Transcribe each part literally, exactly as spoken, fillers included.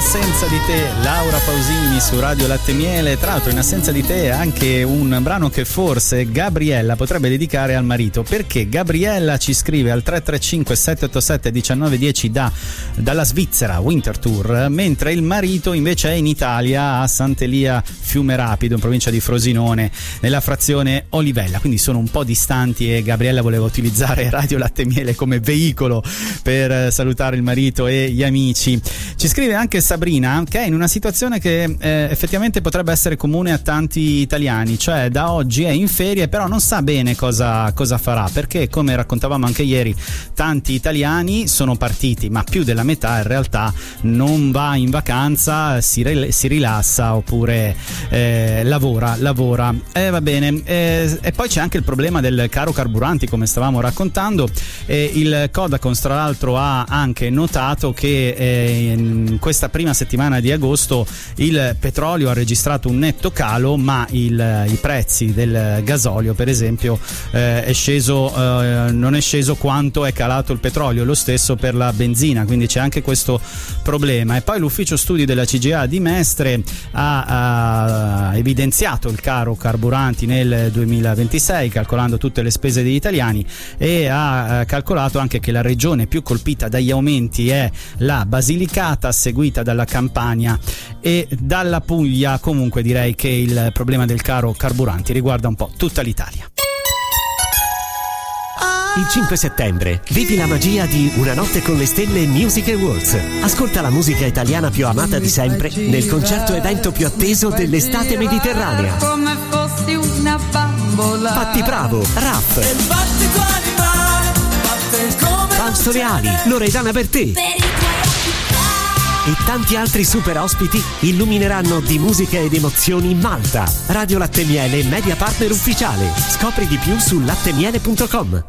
assenza di te, Laura Pausini su Radio Latte Miele. Tra l'altro in assenza di te anche un brano che forse Gabriella potrebbe dedicare al marito, perché Gabriella ci scrive al tre tre cinque sette otto sette uno nove uno zero da, dalla Svizzera, Winter Tour, mentre il marito invece è in Italia a Sant'Elia Fiume Rapido in provincia di Frosinone nella frazione Olivella, quindi sono un po' distanti e Gabriella voleva utilizzare Radio Latte Miele come veicolo per salutare il marito e gli amici. Ci scrive anche Sabrina che è in una situazione che eh, effettivamente potrebbe essere comune a tanti italiani, cioè da oggi è in ferie però non sa bene cosa, cosa farà, perché come raccontavamo anche ieri tanti italiani sono partiti, ma più della metà in realtà non va in vacanza, si, re, si rilassa oppure eh, lavora, lavora. Eh, va bene, eh, e poi c'è anche il problema del caro carburanti, come stavamo raccontando, e il Codacons tra l'altro ha anche notato che eh, in questa prima settimana di agosto il petrolio ha registrato un netto calo, ma il, i prezzi del gasolio per esempio eh, è sceso, eh, non è sceso quanto è calato il petrolio, lo stesso per la benzina, quindi c'è anche questo problema. E poi l'ufficio studi della C G A di Mestre ha, ha evidenziato il caro carburanti nel duemilaventisei calcolando tutte le spese degli italiani e ha eh, calcolato anche che la regione più colpita dagli aumenti è la Basilicata, seguita dalla Campania e dalla Puglia. Comunque direi che il problema del caro carburanti riguarda un po' tutta l'Italia. Il cinque settembre vivi la magia di Una notte con le stelle Music Awards. Ascolta la musica italiana più amata di sempre nel concerto evento più atteso dell'estate mediterranea. Come fossi una bambola. Patti Bravo, Rap, Fausto Reali, Loredana Bertè e tanti altri super ospiti illumineranno di musica ed emozioni Malta. Radio Latte Miele, media partner ufficiale. Scopri di più su lattemiele punto com.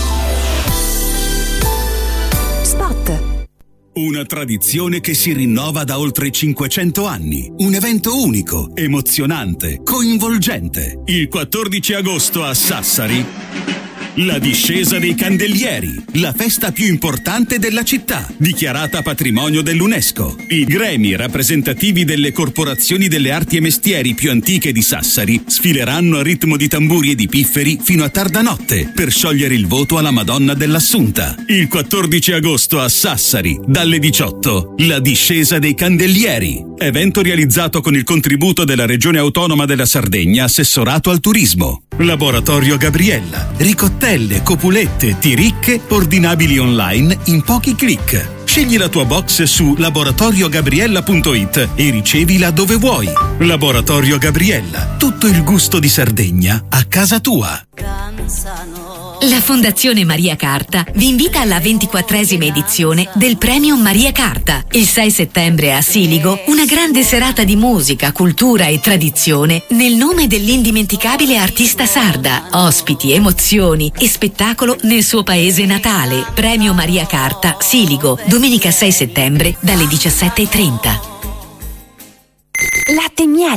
Spot. Una tradizione che si rinnova da oltre cinquecento anni. Un evento unico, emozionante, coinvolgente. Il quattordici agosto a Sassari, la discesa dei Candelieri, la festa più importante della città, dichiarata patrimonio dell'UNESCO. I gremi rappresentativi delle corporazioni delle arti e mestieri più antiche di Sassari sfileranno a ritmo di tamburi e di pifferi fino a tarda notte per sciogliere il voto alla Madonna dell'Assunta. Il quattordici agosto a Sassari, dalle diciotto, la discesa dei Candelieri. Evento realizzato con il contributo della Regione Autonoma della Sardegna, assessorato al turismo. Laboratorio Gabriella. Ricottelle, copulette, tiricche, ordinabili online in pochi click. Scegli la tua box su laboratorio gabriella punto it e ricevila dove vuoi. Laboratorio Gabriella. Tutto il gusto di Sardegna a casa tua. La Fondazione Maria Carta vi invita alla ventiquattresima edizione del Premio Maria Carta. Il sei settembre a Siligo, una grande serata di musica, cultura e tradizione nel nome dell'indimenticabile artista sarda. Ospiti, emozioni e spettacolo nel suo paese natale. Premio Maria Carta, Siligo, domenica sei settembre dalle diciassette e trenta. Latte Miele.